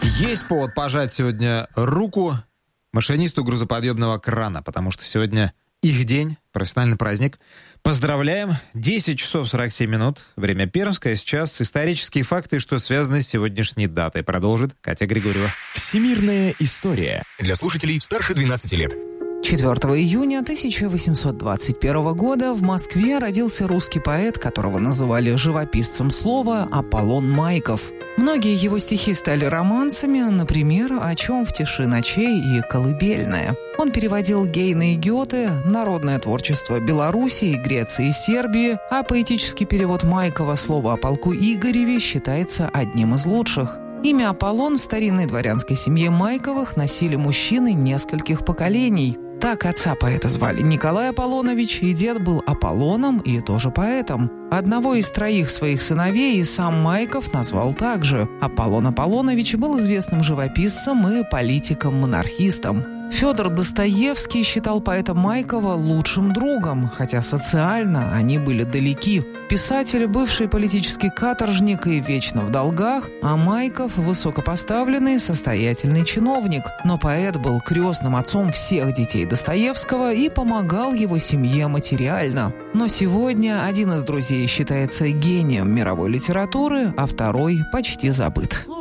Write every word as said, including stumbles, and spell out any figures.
Есть повод пожать сегодня руку машинисту грузоподъемного крана, потому что сегодня их день, профессиональный праздник. Поздравляем. десять часов сорок семь минут. Время пермское. Сейчас исторические факты, что связаны с сегодняшней датой. Продолжит Катя Григорьева. Всемирная история. Для слушателей старше двенадцати лет. четвёртого июня тысяча восемьсот двадцать первого года в Москве родился русский поэт, которого называли живописцем слова, Аполлон Майков. Многие его стихи стали романсами, например, «О чем в тиши ночей» и «Колыбельная». Он переводил Гейне и Гёте, народное творчество Белоруссии, Греции и Сербии, а поэтический перевод Майкова «Слово о полку Игореве» считается одним из лучших. Имя Аполлон в старинной дворянской семье Майковых носили мужчины нескольких поколений. Так отца поэта звали Николай Аполлонович, и дед был Аполлоном и тоже поэтом. Одного из троих своих сыновей и сам Майков назвал также. Аполлон Аполлонович был известным живописцем и политиком-монархистом. Федор Достоевский считал поэта Майкова лучшим другом, хотя социально они были далеки. Писатель – бывший политический каторжник и вечно в долгах, а Майков – высокопоставленный состоятельный чиновник. Но поэт был крестным отцом всех детей Достоевского и помогал его семье материально. Но сегодня один из друзей считается гением мировой литературы, а второй почти забыт.